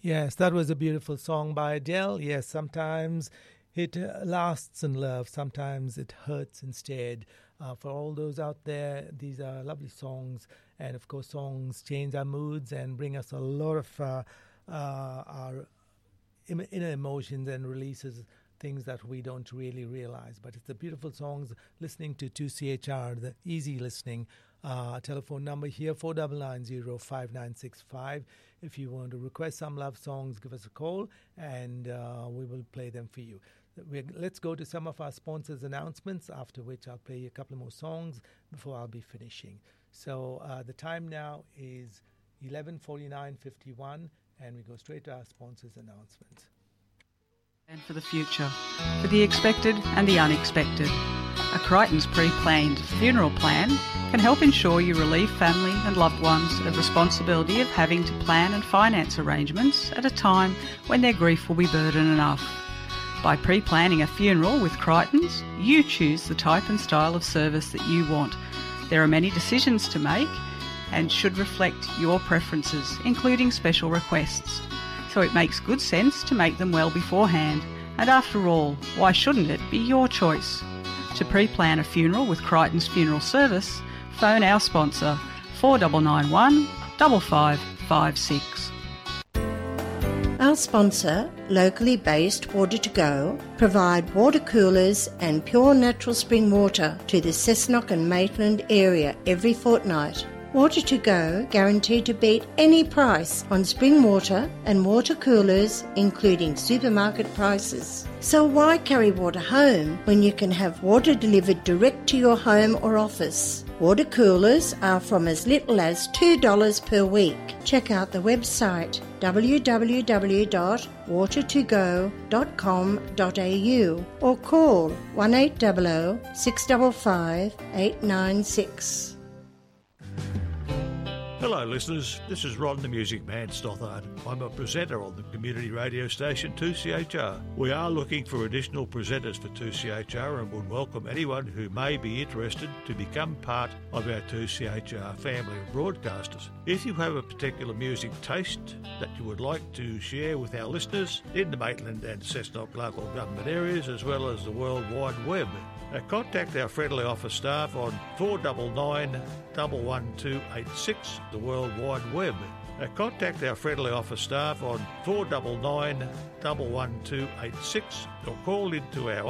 Yes, that was a beautiful song by Adele. Yes, sometimes it lasts in love, sometimes it hurts instead. For all those out there, these are lovely songs. And of course, songs change our moods and bring us a lot of our inner emotions and releases things that we don't really realize. But it's the beautiful songs listening to 2CHR, the easy listening. Telephone number here, 4990-5965. If you want to request some love songs, give us a call and we will play them for you. Let's go to some of our sponsors' announcements, after which I'll play you a couple more songs before I'll be finishing. So the time now is 11:49:51, and we go straight to our sponsors' announcements. And for the future, for the expected and the unexpected. A Crichton's pre-planned funeral plan can help ensure you relieve family and loved ones of responsibility of having to plan and finance arrangements at a time when their grief will be burden enough. By pre-planning a funeral with Crichton's, you choose the type and style of service that you want. There are many decisions to make and should reflect your preferences, including special requests. So it makes good sense to make them well beforehand. And after all, why shouldn't it be your choice? To pre-plan a funeral with Crichton's Funeral Service, phone our sponsor 4991 5556. Our sponsor, locally based Water to Go, provide water coolers and pure natural spring water to the Cessnock and Maitland area every fortnight. Water to Go guaranteed to beat any price on spring water and water coolers, including supermarket prices. So why carry water home when you can have water delivered direct to your home or office? Water coolers are from as little as $2 per week. Check out the website www.watertogo.com.au or call 1800 655 896. Hello listeners, this is Ron the Music Man Stothard. I'm a presenter on the community radio station 2CHR. We are looking for additional presenters for 2CHR and would welcome anyone who may be interested to become part of our 2CHR family of broadcasters. If you have a particular music taste that you would like to share with our listeners in the Maitland and Cessnock local government areas as well as the World Wide Web, contact our friendly office staff on 499 11286, the World Wide Web. Contact our friendly office staff on 499 11286 or call into our